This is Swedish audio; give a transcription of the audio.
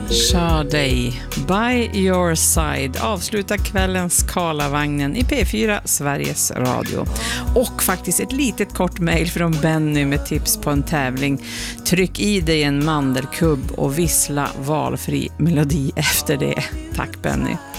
Sade, By Your Side avslutar kvällens Karlavagnen i P4 Sveriges Radio. Och faktiskt ett litet kort mejl från Benny med tips på en tävling. Tryck i dig en mandelkubb och vissla valfri melodi efter det. Tack Benny.